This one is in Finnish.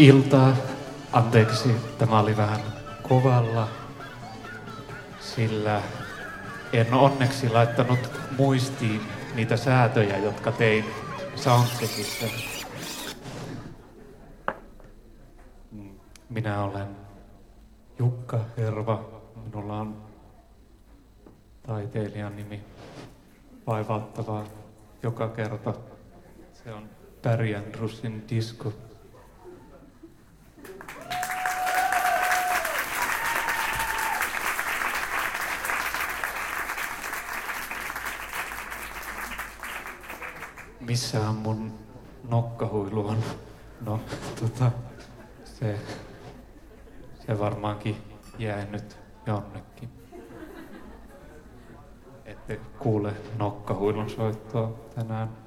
iltaa. Anteeksi, tämä oli vähän kovalla, sillä en onneksi laittanut muistiin niitä säätöjä, jotka tein soundcheckissä. Minä olen Jukka Herva. Minulla on taiteilijan nimi. Vaivauttavaa joka kerta. Se on Barry Andrewsin Disco. Missähän mun nokkahuilu on? No, se varmaankin jää nyt jonnekin. Ette kuule nokkahuilun soittoa tänään.